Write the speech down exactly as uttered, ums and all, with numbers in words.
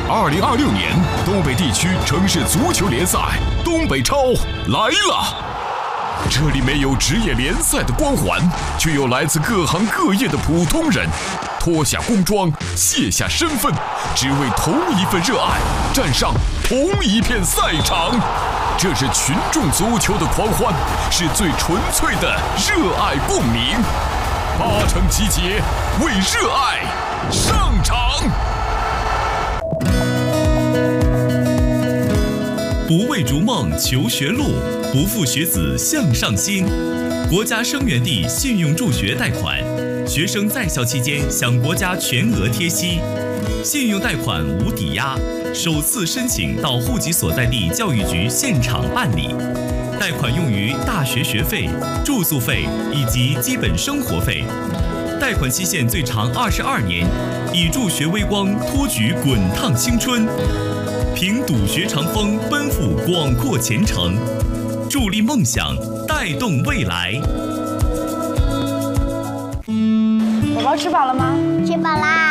二零二六年东北地区城市足球联赛东北超来了。这里没有职业联赛的光环，却有来自各行各业的普通人，脱下工装，卸下身份，只为同一份热爱，站上同一片赛场。这是群众足球的狂欢，是最纯粹的热爱共鸣。八成集结，为热爱上场。 不为逐梦求学路，不负学子向上心。国家生源地信用助学贷款，学生在校期间享国家全额贴息，信用贷款无抵押，首次申请到户籍所在地教育局现场办理。贷款用于大学学费、住宿费以及基本生活费。贷款期限最长二十二年，以助学微光托举滚烫青春。凭笃学长风，奔赴广阔前程，助力梦想，带动未来。 宝宝吃饱了吗？ 吃饱啦。